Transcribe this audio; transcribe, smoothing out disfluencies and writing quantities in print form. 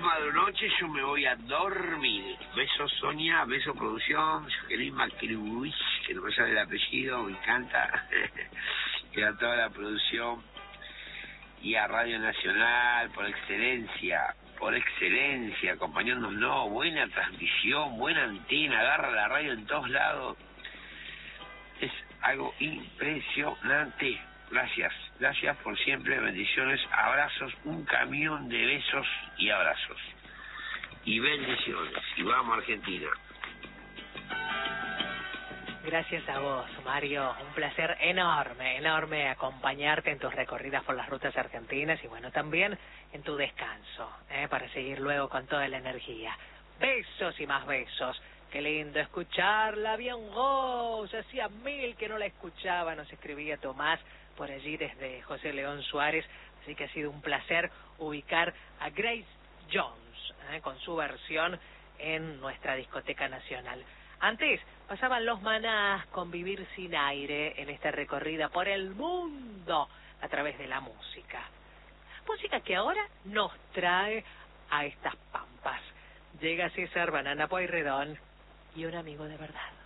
madrunoche yo me voy a dormir. Besos Sonia, beso producción, Jacqueline Macribuich, que no me sale el apellido, me encanta. Y a toda la producción y a Radio Nacional por excelencia, acompañándonos, buena transmisión, buena antena, agarra la radio en todos lados. Es algo impresionante. Gracias por siempre, bendiciones, abrazos, un camión de besos y abrazos. Y bendiciones, y vamos a Argentina. Gracias a vos, Mario, un placer enorme acompañarte en tus recorridas por las rutas argentinas y bueno, también en tu descanso, para seguir luego con toda la energía. Besos y más besos. Qué lindo escucharla, bien vos. Hacía 1000 que no la escuchaba, nos escribía Tomás por allí desde José León Suárez, así que ha sido un placer ubicar a Grace Jones, con su versión en nuestra discoteca nacional. Antes pasaban Los Manás con Vivir sin aire en esta recorrida por el mundo a través de la música. Música que ahora nos trae a estas pampas. Llega César Banana Pueyrredón y un amigo de verdad.